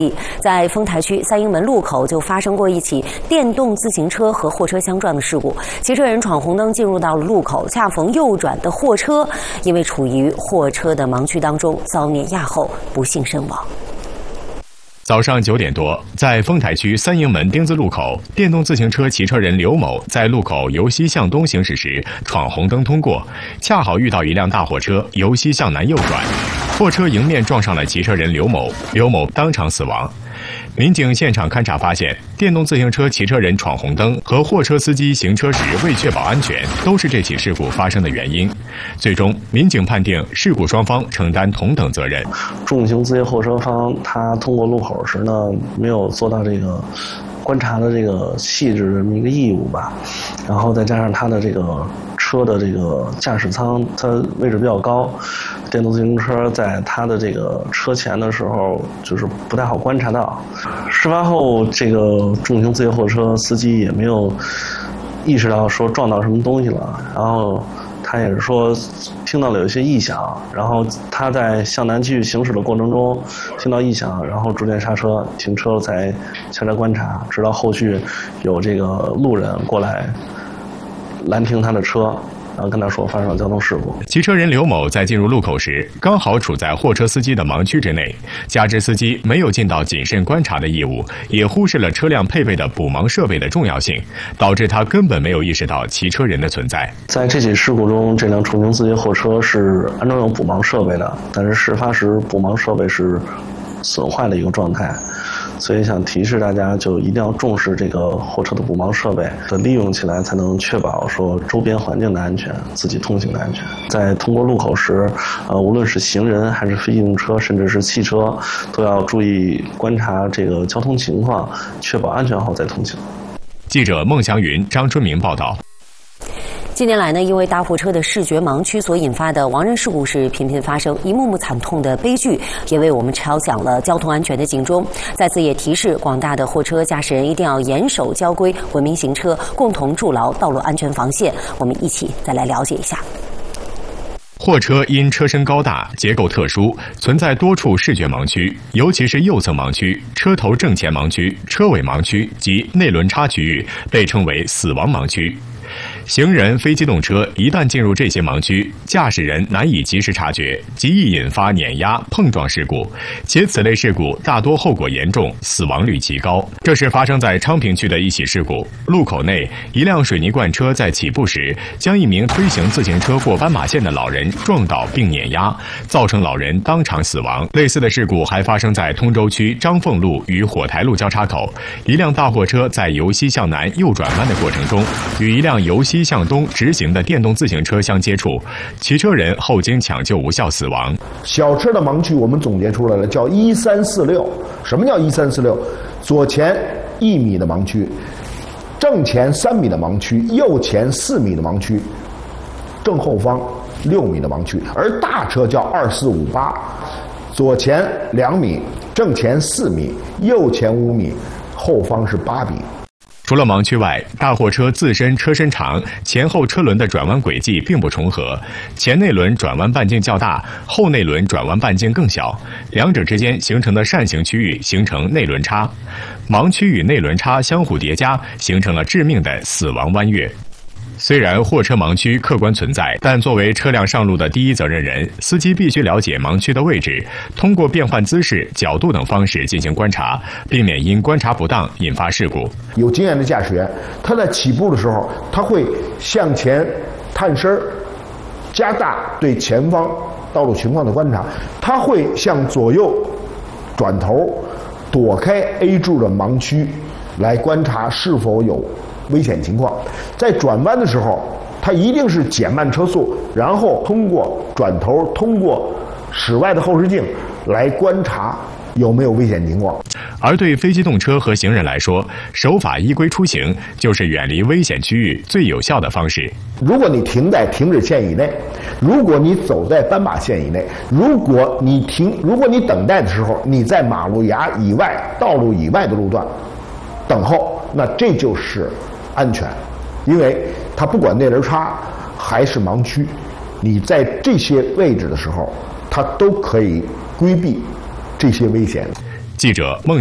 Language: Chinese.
在丰台区三英门路口就发生过一起电动自行车和货车相撞的事故，骑车人闯红灯进入到了路口，恰逢右转的货车因为处于货车的盲区当中遭碾压后不幸身亡。 早上9点多，在丰台区三英门丁字路口，电动自行车骑车人刘某在路口由西向东行驶时闯红灯通过，恰好遇到一辆大货车由西向南右转，货车迎面撞上了骑车人刘某，刘某当场死亡。民警现场勘查发现，电动自行车骑车人闯红灯和货车司机行车时未确保安全，都是这起事故发生的原因。最终，民警判定事故双方承担同等责任。 重型自行货车方他通过路口时呢，没有做到这个观察的这个细致的这么一个义务吧，然后再加上他的这个车的这个驾驶舱它位置比较高，电动自行车在它的这个车前的时候就是不太好观察到。事发后，这个重型自行货车司机也没有意识到说撞到什么东西了，然后他也是说听到了有些异响，然后他在向南继续行驶的过程中听到异响，然后逐渐刹车停车，才下车观察，直到后续有这个路人过来拦停他的车，然后跟他说发生了交通事故。 骑车人刘某在进入路口时，刚好处在货车司机的盲区之内，加之司机没有尽到谨慎观察的义务，也忽视了车辆配备的补盲设备的重要性，导致他根本没有意识到骑车人的存在。 在这起事故中，这辆重型自行货车是安装有补盲设备的，但是事发时补盲设备是损坏的一个状态。所以想提示大家，就一定要重视这个货车的补盲设备的利用起来，才能确保说周边环境的安全，自己通行的安全。在通过路口时，无论是行人还是非机动车，甚至是汽车，都要注意观察这个交通情况，确保安全后再通行。 记者孟祥云、张春明报道。 近年来呢，因为大货车的视觉盲区所引发的亡人事故是频频发生，一幕幕惨痛的悲剧也为我们敲响了交通安全的警钟。在此也提示广大的货车驾驶人一定要严守交规，文明行车，共同筑牢道路安全防线。我们一起再来了解一下。 货车因车身高大、结构特殊，存在多处视觉盲区，尤其是右侧盲区、车头正前盲区、车尾盲区及内轮差区域，被称为死亡盲区。行人、非机动车一旦进入这些盲区，驾驶人难以及时察觉，极易引发碾压、碰撞事故，且此类事故大多后果严重，死亡率极高。这是发生在昌平区的一起事故。路口内，一辆水泥罐车在起步时，将一名推行自行车过斑马线的老人撞倒并碾压，造成老人当场死亡。类似的事故还发生在通州区张凤路与火台路交叉口，一辆大货车在由西向南右转弯的过程中，与一辆由西向东直行的电动自行车相接触，骑车人后经抢救无效死亡。 小车的盲区我们总结出来了，叫1346。什么叫1346？左前1米的盲区，正前3米的盲区，右前4米的盲区，正后方6米的盲区。而大车叫2458，左前2米，正前4米，右前5米，后方是8米。 除了盲区外，大货车自身车身长，前后车轮的转弯轨迹并不重合，前内轮转弯半径较大，后内轮转弯半径更小，两者之间形成的扇形区域形成内轮差，盲区与内轮差相互叠加，形成了致命的死亡弯月。虽然货车盲区客观存在，但作为车辆上路的第一责任人，司机必须了解盲区的位置，通过变换姿势、角度等方式进行观察，避免因观察不当引发事故。 有经验的驾驶员，他在起步的时候，他会向前探身，加大对前方道路情况的观察，他会向左右转头，躲开 A 柱的盲区，来观察是否有危险情况。在转弯的时候，他一定是减慢车速，然后通过转头，通过室外的后视镜来观察有没有危险情况。 而对非机动车和行人来说，守法依规出行就是远离危险区域最有效的方式。 如果你停在停止线以内，如果你走在斑马线以内，如果你等待的时候你在马路牙以外、道路以外的路段等候，那这就是安全。因为它不管内轮差还是盲区，你在这些位置的时候，它都可以规避这些危险。 记者孟